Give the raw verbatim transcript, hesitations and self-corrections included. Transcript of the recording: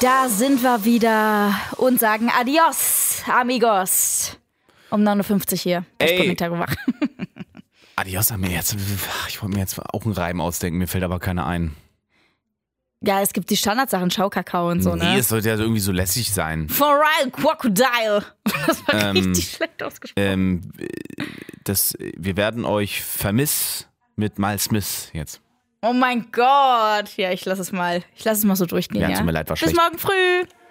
Da sind wir wieder und sagen Adios, amigos. Um neun Uhr fünfzig hier. Ey. Wach. Adios, jetzt. Ich wollte mir jetzt auch einen Reim ausdenken, mir fällt aber keiner ein. Ja, es gibt die Standardsachen, Schaukakao und so, nee, ne? Nee, es sollte ja irgendwie so lässig sein. For real, Crocodile. Das war Ähm, richtig schlecht ausgesprochen. Ähm, das, wir werden euch vermissen mit Miles Smith jetzt. Oh mein Gott. Ja, ich lass es mal. Ich lass es mal so durchgehen, Ja, ja. tut mir leid, war Bis schlecht. morgen früh.